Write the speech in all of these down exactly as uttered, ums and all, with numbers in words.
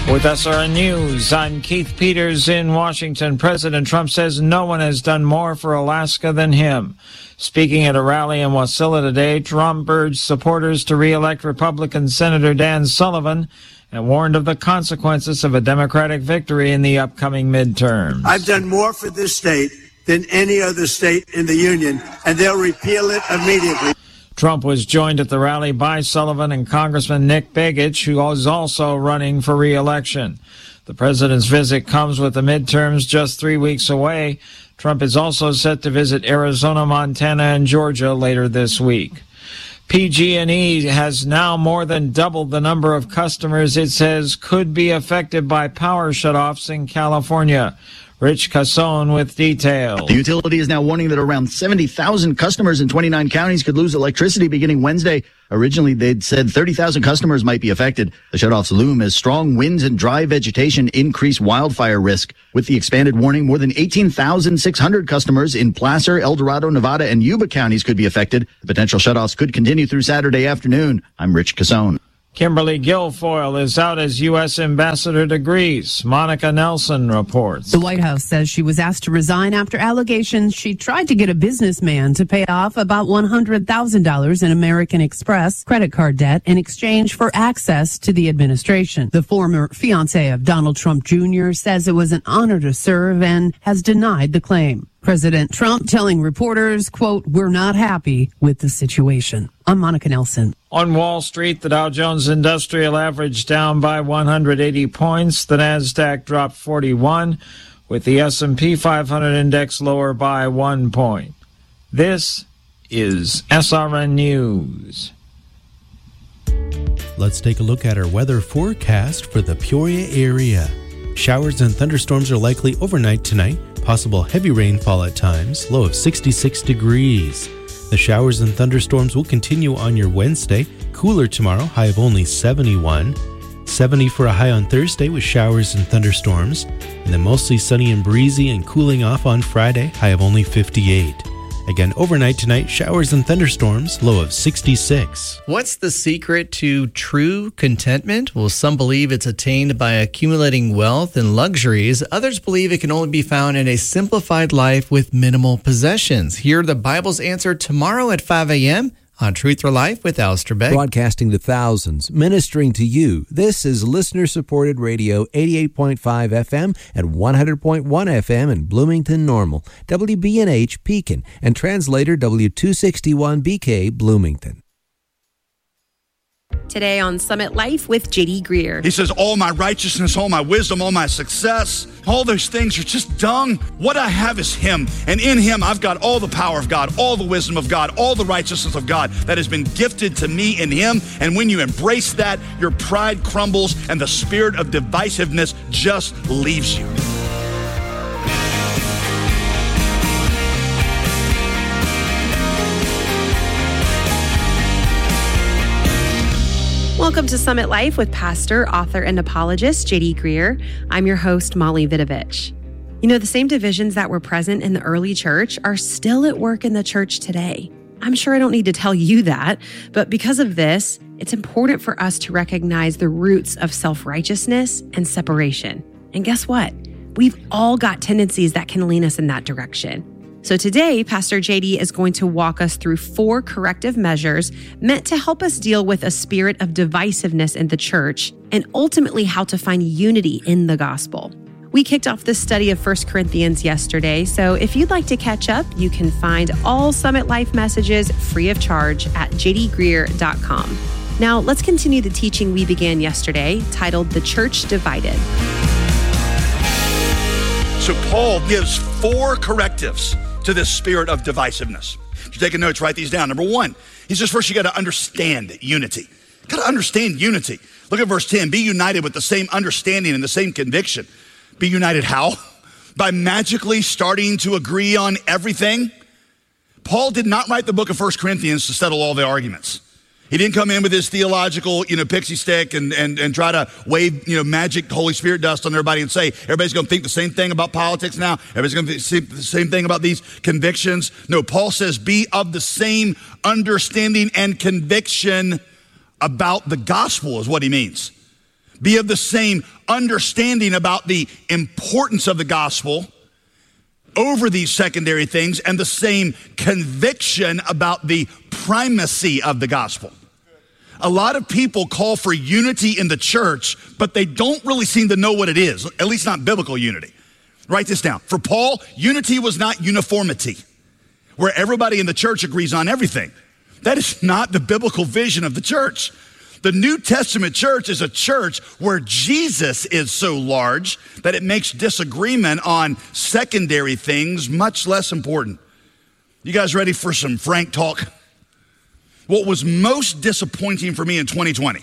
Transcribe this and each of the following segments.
With S R N News, I'm Keith Peters in Washington. President Trump says no one has done more for Alaska than him. Speaking at a rally in Wasilla today, Trump urged supporters to re-elect Republican Senator Dan Sullivan and warned of the consequences of a Democratic victory in the upcoming midterms. I've done more for this state than any other state in the union, and they'll repeal it immediately. Trump was joined at the rally by Sullivan and Congressman Nick Begich, who is also running for re-election. The president's visit comes with the midterms just three weeks away. Trump is also set to visit Arizona, Montana, and Georgia later this week. P G and E has now more than doubled the number of customers it says could be affected by power shutoffs in California. Rich Casson with details. The utility is now warning that around seventy thousand customers in twenty-nine counties could lose electricity beginning Wednesday. Originally, they'd said thirty thousand customers might be affected. The shutoffs loom as strong winds and dry vegetation increase wildfire risk. With the expanded warning, more than eighteen thousand six hundred customers in Placer, El Dorado, Nevada, and Yuba counties could be affected. The potential shutoffs could continue through Saturday afternoon. I'm Rich Casson. Kimberly Guilfoyle is out as U S ambassador to Greece. Monica Nelson reports. The White House says she was asked to resign after allegations she tried to get a businessman to pay off about one hundred thousand dollars in American Express credit card debt in exchange for access to the administration. The former fiancé of Donald Trump Junior says it was an honor to serve and has denied the claim. President Trump telling reporters, quote, "We're not happy with the situation." I'm Monica Nelson. On Wall Street, the Dow Jones Industrial Average down by one hundred eighty points. The Nasdaq dropped forty-one, with the S and P five hundred index lower by one point. This is S R N News. Let's take a look at our weather forecast for the Peoria area. Showers and thunderstorms are likely overnight tonight. Possible heavy rainfall at times, low of sixty-six degrees. The showers and thunderstorms will continue on your Wednesday. Cooler tomorrow, high of only seventy-one. seventy for a high on Thursday with showers and thunderstorms. And then mostly sunny and breezy and cooling off on Friday, high of only fifty-eight. Again, overnight tonight, showers and thunderstorms, low of sixty-six. What's the secret to true contentment? Well, some believe it's attained by accumulating wealth and luxuries. Others believe it can only be found in a simplified life with minimal possessions. Hear the Bible's answer tomorrow at five a.m. on Truth for Life with Alistair Begg. Broadcasting to thousands, ministering to you. This is listener-supported radio, eighty-eight point five F M and one hundred point one F M in Bloomington Normal, W B N H Pekin, and translator W two sixty-one B K Bloomington. Today on Summit Life with J D Greer. He says, all my righteousness, all my wisdom, all my success, all those things are just dung. What I have is him. And in him, I've got all the power of God, all the wisdom of God, all the righteousness of God that has been gifted to me in him. And when you embrace that, your pride crumbles and the spirit of divisiveness just leaves you. Welcome to Summit Life with pastor, author, and apologist J D Greer. I'm your host, Molly Vidovich. You know, the same divisions that were present in the early church are still at work in the church today. I'm sure I don't need to tell you that, but because of this, it's important for us to recognize the roots of self-righteousness and separation. And guess what? We've all got tendencies that can lean us in that direction. So today, Pastor J D is going to walk us through four corrective measures meant to help us deal with a spirit of divisiveness in the church and ultimately how to find unity in the gospel. We kicked off the study of First Corinthians yesterday, so if you'd like to catch up, you can find all Summit Life messages free of charge at j d greer dot com. Now, let's continue the teaching we began yesterday, titled The Church Divided. So Paul gives four correctives to this spirit of divisiveness. If you're taking notes, write these down. Number one, he says first you got to understand unity. You got to understand unity. Look at verse ten. Be united with the same understanding and the same conviction. Be united how? By magically starting to agree on everything? Paul did not write the book of First Corinthians to settle all the arguments. He didn't come in with his theological, you know, pixie stick and, and, and try to wave, you know, magic Holy Spirit dust on everybody and say, everybody's going to think the same thing about politics now. Everybody's going to think the same thing about these convictions. No, Paul says, be of the same understanding and conviction about the gospel is what he means. Be of the same understanding about the importance of the gospel over these secondary things, and the same conviction about the primacy of the gospel. A lot of people call for unity in the church, but they don't really seem to know what it is, at least not biblical unity. Write this down. For Paul, unity was not uniformity, where everybody in the church agrees on everything. That is not the biblical vision of the church. The New Testament church is a church where Jesus is so large that it makes disagreement on secondary things much less important. You guys ready for some frank talk? What was most disappointing for me in twenty twenty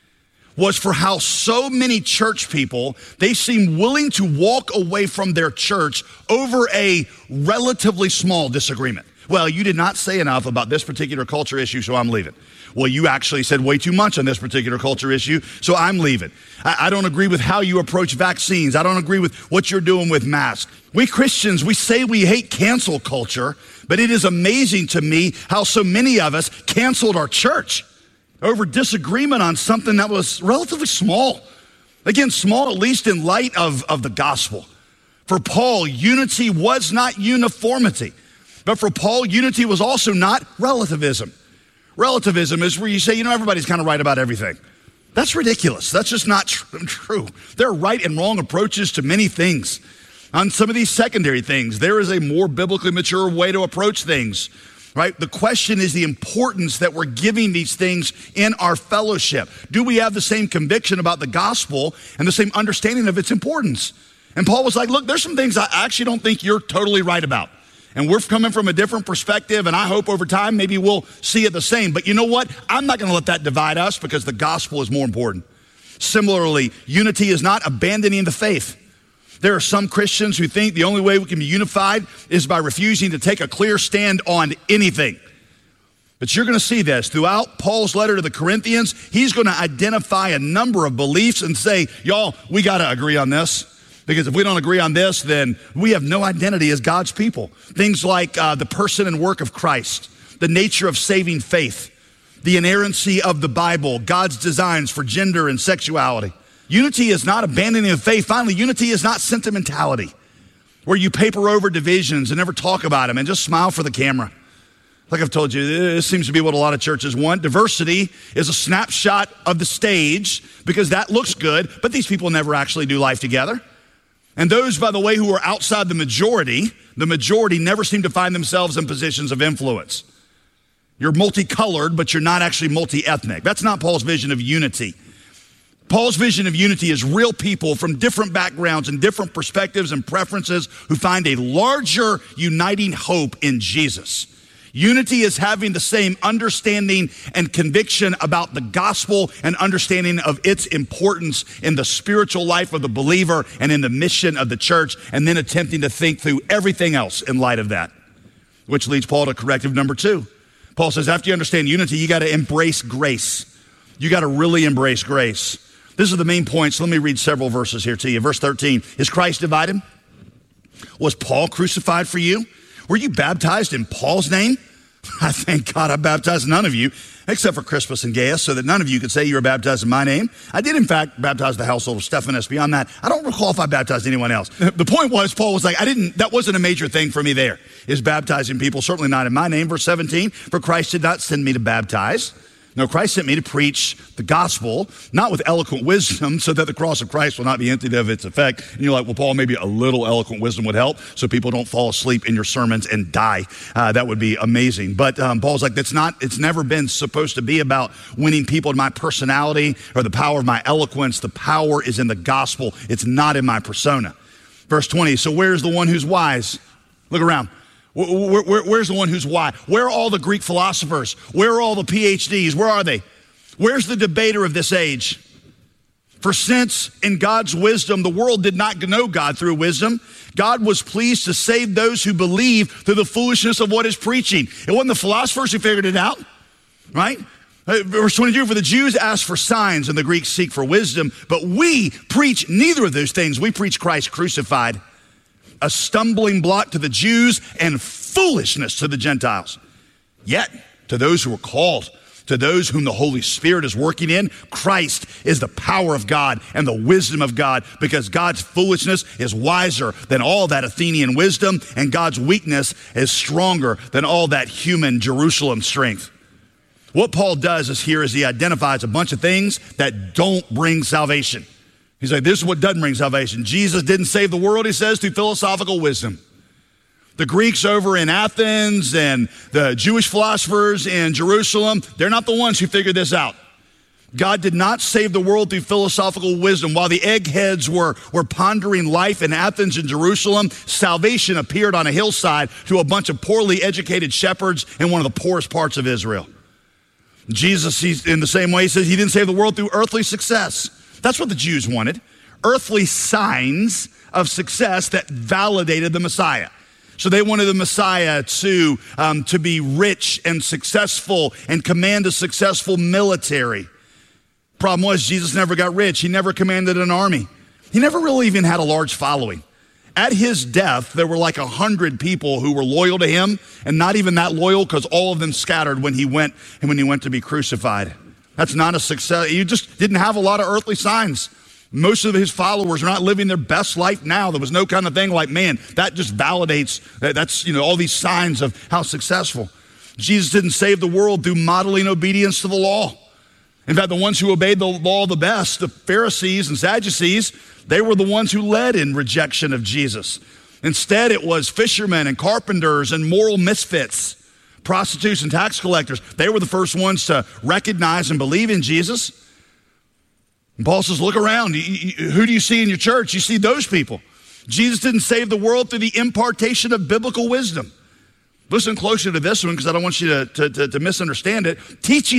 was for how so many church people, they seem willing to walk away from their church over a relatively small disagreement. Well, you did not say enough about this particular culture issue, so I'm leaving. Well, you actually said way too much on this particular culture issue, so I'm leaving. I, I don't agree with how you approach vaccines. I don't agree with what you're doing with masks. We Christians, we say we hate cancel culture, but it is amazing to me how so many of us canceled our church over disagreement on something that was relatively small. Again, small at least in light of, of the gospel. For Paul, unity was not uniformity. But for Paul, unity was also not relativism. Relativism is where you say, you know, everybody's kind of right about everything. That's ridiculous. That's just not tr- true. There are right and wrong approaches to many things. On some of these secondary things, there is a more biblically mature way to approach things, right? The question is the importance that we're giving these things in our fellowship. Do we have the same conviction about the gospel and the same understanding of its importance? And Paul was like, look, there's some things I actually don't think you're totally right about. And we're coming from a different perspective, and I hope over time maybe we'll see it the same. But you know what? I'm not going to let that divide us because the gospel is more important. Similarly, unity is not abandoning the faith. There are some Christians who think the only way we can be unified is by refusing to take a clear stand on anything. But you're going to see this throughout Paul's letter to the Corinthians. He's going to identify a number of beliefs and say, y'all, we got to agree on this. Because if we don't agree on this, then we have no identity as God's people. Things like uh, the person and work of Christ, the nature of saving faith, the inerrancy of the Bible, God's designs for gender and sexuality. Unity is not abandoning the faith. Finally, unity is not sentimentality, where you paper over divisions and never talk about them and just smile for the camera. Like I've told you, this seems to be what a lot of churches want. Diversity is a snapshot of the stage because that looks good, but these people never actually do life together. And those, by the way, who are outside the majority, the majority never seem to find themselves in positions of influence. You're multicolored, but you're not actually multi-ethnic. That's not Paul's vision of unity. Paul's vision of unity is real people from different backgrounds and different perspectives and preferences who find a larger uniting hope in Jesus. Unity is having the same understanding and conviction about the gospel and understanding of its importance in the spiritual life of the believer and in the mission of the church, and then attempting to think through everything else in light of that, which leads Paul to corrective number two. Paul says, after you understand unity, you got to embrace grace. You got to really embrace grace. This is the main points. Let me read several verses here to you. Verse thirteen, is Christ divided? Was Paul crucified for you? Were you baptized in Paul's name? I thank God I baptized none of you, except for Crispus and Gaius, so that none of you could say you were baptized in my name. I did, in fact, baptize the household of Stephanas. Beyond that, I don't recall if I baptized anyone else. The point was, Paul was like, I didn't, that wasn't a major thing for me there, is baptizing people, certainly not in my name. Verse seventeen, for Christ did not send me to baptize. No, Christ sent me to preach the gospel, not with eloquent wisdom, so that the cross of Christ will not be emptied of its effect. And you're like, well, Paul, maybe a little eloquent wisdom would help so people don't fall asleep in your sermons and die. Uh, that would be amazing. But um, Paul's like, that's not, it's never been supposed to be about winning people in my personality or the power of my eloquence. The power is in the gospel. It's not in my persona. Verse twenty, so where's the one who's wise? Look around. Where, where, where's the one who's wise? Where are all the Greek philosophers? Where are all the P H Ds? Where are they? Where's the debater of this age? For since in God's wisdom, the world did not know God through wisdom, God was pleased to save those who believe through the foolishness of what is preaching. It wasn't the philosophers who figured it out, right? Verse twenty-two, for the Jews ask for signs and the Greeks seek for wisdom, but we preach neither of those things. We preach Christ crucified, a stumbling block to the Jews and foolishness to the Gentiles. Yet, to those who are called, To those whom the Holy Spirit is working in, Christ is the power of God and the wisdom of God, because God's foolishness is wiser than all that Athenian wisdom, and God's weakness is stronger than all that human Jerusalem strength. What Paul does is here is he identifies a bunch of things that don't bring salvation. He's like, this is what doesn't bring salvation. Jesus didn't save the world, he says, through philosophical wisdom. The Greeks over in Athens and the Jewish philosophers in Jerusalem, they're not the ones who figured this out. God did not save the world through philosophical wisdom. While the eggheads were, were pondering life in Athens and Jerusalem, salvation appeared on a hillside to a bunch of poorly educated shepherds in one of the poorest parts of Israel. Jesus, he's, in the same way, he says he didn't save the world through earthly success. That's what the Jews wanted. Earthly signs of success that validated the Messiah. So they wanted the Messiah to, um, to be rich and successful and command a successful military. Problem was, Jesus never got rich. He never commanded an army. He never really even had a large following. At his death, there were like a hundred people who were loyal to him, and not even that loyal, because all of them scattered when he went and when he went to be crucified. That's not a success. He just didn't have a lot of earthly signs. Most of his followers are not living their best life now. There was no kind of thing like, man, that just validates that that's, you know, all these signs of how successful. Jesus didn't save the world through modeling obedience to the law. In fact, the ones who obeyed the law the best, the Pharisees and Sadducees, they were the ones who led in rejection of Jesus. Instead, it was fishermen and carpenters and moral misfits, prostitutes and tax collectors. They were the first ones to recognize and believe in Jesus. And Paul says, look around. Who do you see in your church? You see those people. Jesus didn't save the world through the impartation of biblical wisdom. Listen closer to this one, because I don't want you to, to, to, to misunderstand it. Teaching